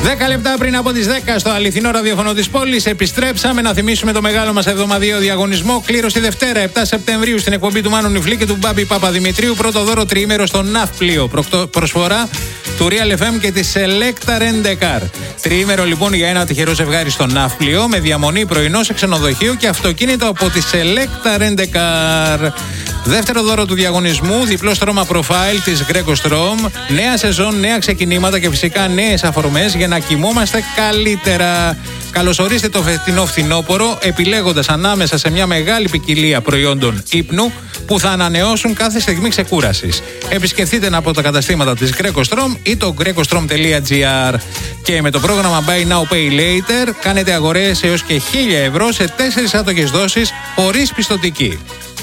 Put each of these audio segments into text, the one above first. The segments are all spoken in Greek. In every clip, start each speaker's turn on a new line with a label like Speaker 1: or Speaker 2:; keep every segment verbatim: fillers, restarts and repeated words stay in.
Speaker 1: δέκα λεπτά πριν από τις δέκα στο αληθινό ραδιόφωνο της πόλης επιστρέψαμε να θυμίσουμε το μεγάλο μας εβδομαδιαίο διαγωνισμό. Κλήρωση Δευτέρα, επτά Σεπτεμβρίου, στην εκπομπή του Μάνου Νιφλή και του Μπάμπη Παπαδημητρίου. Πρώτο δώρο τριήμερο στο Ναύπλιο. Προσφορά του Real εφ εμ και τη Selecta Rent-A-Car. Τριήμερο λοιπόν για ένα τυχερό ζευγάρι στο Ναύπλιο με διαμονή πρωινό σε ξενοδοχείο και αυτοκίνητο από τη Selecta Rent-A-Car. Δεύτερο δώρο του διαγωνισμού, διπλό στρώμα profile της Greco Strom. Νέα σεζόν, νέα ξεκινήματα και φυσικά νέες αφορμές για να κοιμόμαστε καλύτερα. Καλωσορίστε το φετινό φθινόπωρο επιλέγοντας ανάμεσα σε μια μεγάλη ποικιλία προϊόντων ύπνου που θα ανανεώσουν κάθε στιγμή ξεκούρασης. Επισκεφτείτε ένα από τα καταστήματα της Greco Strom ή το greco-strom τελεία gr. Και με το πρόγραμμα Buy Now Pay Later κάνετε αγορές έως και χίλια ευρώ σε τέσσερις άτοκες δόσεις χωρίς πιστωτική.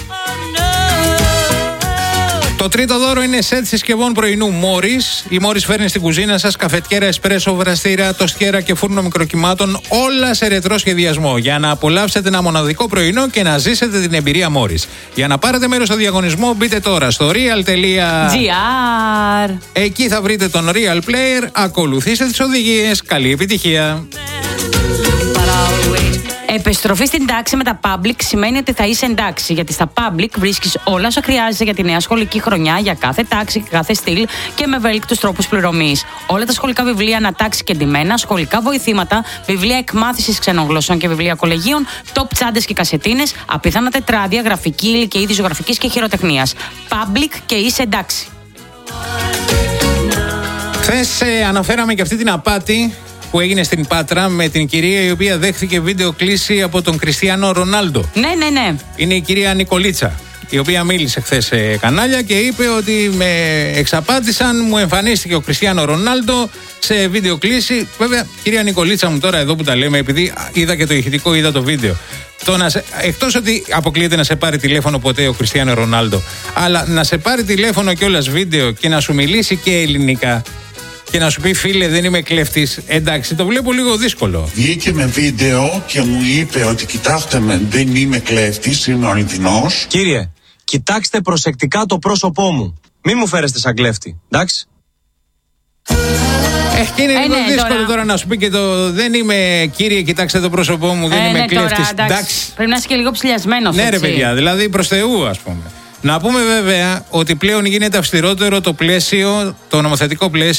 Speaker 1: Το τρίτο δώρο είναι σετ συσκευών πρωινού Μόρις. Η Μόρις φέρνει στην κουζίνα σας καφετιέρα, εσπρέσο, βραστήρα, τοστιέρα και φούρνο μικροκυμάτων, όλα σε ρετρό σχεδιασμό. Για να απολαύσετε ένα μοναδικό πρωινό και να ζήσετε την εμπειρία Μόρις. Για να πάρετε μέρος στο διαγωνισμό, μπείτε τώρα στο real τελεία
Speaker 2: gr.
Speaker 1: Εκεί θα βρείτε τον Real Player. Ακολουθήστε τις οδηγίες. Καλή επιτυχία.
Speaker 2: Επιστροφή στην τάξη με τα public σημαίνει ότι θα είσαι εντάξει. Γιατί στα public βρίσκεις όλα όσα χρειάζεσαι για τη νέα σχολική χρονιά, για κάθε τάξη και κάθε στυλ και με ευέλικτους τρόπους πληρωμής. Όλα τα σχολικά βιβλία ανατάξει και ντυμένα, σχολικά βοηθήματα, βιβλία εκμάθησης ξένων γλωσσών και βιβλία κολεγίων, top τσάντες και κασετίνες, απίθανα τετράδια, γραφική ύλη και είδη ζωγραφικής και χειροτεχνίας. Public και είσαι εντάξει.
Speaker 1: Χθες ε, αναφέραμε και αυτή την απάτη που έγινε στην Πάτρα με την κυρία η οποία δέχθηκε βίντεο κλήση από τον Κριστιάνο Ρονάλντο.
Speaker 2: Ναι, ναι, ναι.
Speaker 1: Είναι η κυρία Νικολίτσα, η οποία μίλησε χθες σε κανάλια και είπε ότι με εξαπάτησαν, μου εμφανίστηκε ο Κριστιάνο Ρονάλντο σε βίντεο κλήση. Βέβαια, κυρία Νικολίτσα μου, τώρα εδώ που τα λέμε, επειδή είδα και το ηχητικό, είδα το βίντεο. Το να σε, εκτός ότι αποκλείεται να σε πάρει τηλέφωνο ποτέ ο Κριστιάνο Ρονάλντο, αλλά να σε πάρει τηλέφωνο κιόλας βίντεο και να σου μιλήσει και ελληνικά και να σου πει φίλε δεν είμαι κλέφτης, εντάξει, το βλέπω λίγο δύσκολο.
Speaker 3: Βγήκε με βίντεο και μου είπε ότι κοιτάξτε με, δεν είμαι κλέφτης, είμαι αληθινός.
Speaker 4: Κύριε, κοιτάξτε προσεκτικά το πρόσωπό μου. Μη μου φέρεστε σαν κλέφτη, εντάξει.
Speaker 1: Ε, και είναι
Speaker 2: ε,
Speaker 1: λίγο
Speaker 2: ναι,
Speaker 1: δύσκολο τώρα.
Speaker 2: τώρα
Speaker 1: να σου πει και το δεν είμαι κύριε, κοιτάξτε το πρόσωπό μου, δεν
Speaker 2: ε,
Speaker 1: είμαι
Speaker 2: ναι,
Speaker 1: κλέφτης,
Speaker 2: τώρα, εντάξει. Πρέπει να είσαι και λίγο ψηλιασμένος.
Speaker 1: Ναι,
Speaker 2: έτσι.
Speaker 1: ρε παιδιά, δηλαδή προς Θεού, ας πούμε. Να πούμε βέβαια ότι πλέον γίνεται αυστηρότερο το πλαίσιο, το νομοθετικό πλαίσιο